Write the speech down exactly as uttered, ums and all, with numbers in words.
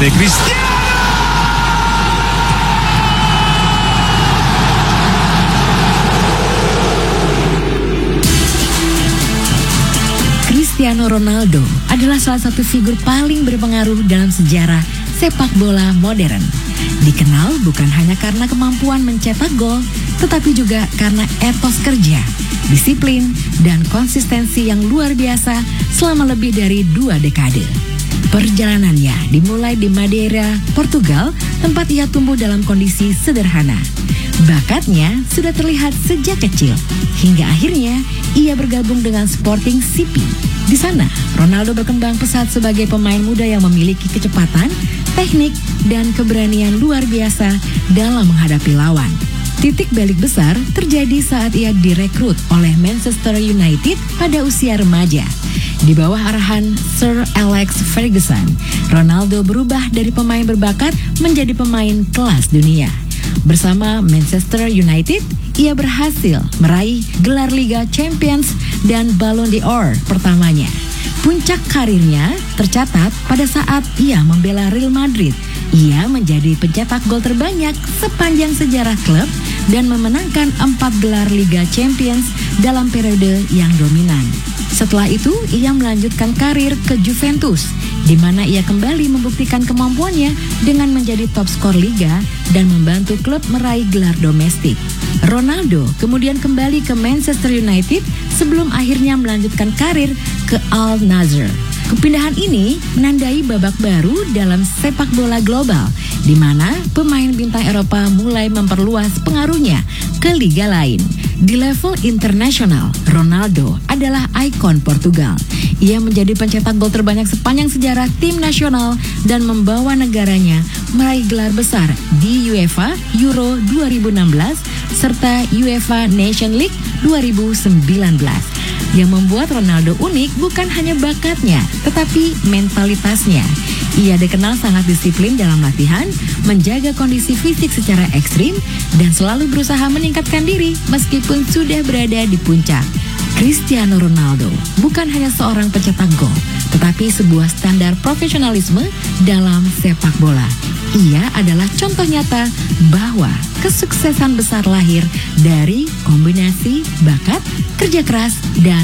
De Cristiano. Cristiano Ronaldo adalah salah satu figur paling berpengaruh dalam sejarah sepak bola modern. Dikenal bukan hanya karena kemampuan mencetak gol, tetapi juga karena etos kerja, disiplin, dan konsistensi yang luar biasa selama lebih dari dua dekade. Perjalanannya dimulai di Madeira, Portugal, tempat ia tumbuh dalam kondisi sederhana. Bakatnya sudah terlihat sejak kecil, hingga akhirnya ia bergabung dengan Sporting C P. Di sana, Ronaldo berkembang pesat sebagai pemain muda yang memiliki kecepatan, teknik, dan keberanian luar biasa dalam menghadapi lawan. Titik balik besar terjadi saat ia direkrut oleh Manchester United pada usia remaja. Di bawah arahan Sir Alex Ferguson, Ronaldo berubah dari pemain berbakat menjadi pemain kelas dunia. Bersama Manchester United, ia berhasil meraih gelar Liga Champions dan Ballon d'Or pertamanya. Puncak karirnya tercatat pada saat ia membela Real Madrid. Ia menjadi pencetak gol terbanyak sepanjang sejarah klub dan memenangkan empat gelar Liga Champions dalam periode yang dominan. Setelah itu, ia melanjutkan karir ke Juventus, di mana ia kembali membuktikan kemampuannya dengan menjadi top skor liga dan membantu klub meraih gelar domestik. Ronaldo kemudian kembali ke Manchester United sebelum akhirnya melanjutkan karir ke Al Nassr. Kepindahan ini menandai babak baru dalam sepak bola global, di mana pemain bintang Eropa mulai memperluas pengaruhnya ke liga lain. Di level internasional, Ronaldo adalah ikon Portugal. Ia menjadi pencetak gol terbanyak sepanjang sejarah tim nasional dan membawa negaranya meraih gelar besar di UEFA Euro dua ribu enam belas serta UEFA Nation League dua ribu sembilan belas. Yang membuat Ronaldo unik bukan hanya bakatnya, tetapi mentalitasnya. Ia dikenal sangat disiplin dalam latihan, menjaga kondisi fisik secara ekstrim, dan selalu berusaha meningkatkan diri meskipun sudah berada di puncak. Cristiano Ronaldo bukan hanya seorang pencetak gol, tetapi sebuah standar profesionalisme dalam sepak bola. Ia adalah contoh nyata bahwa kesuksesan besar lahir dari kombinasi bakat, kerja keras, dan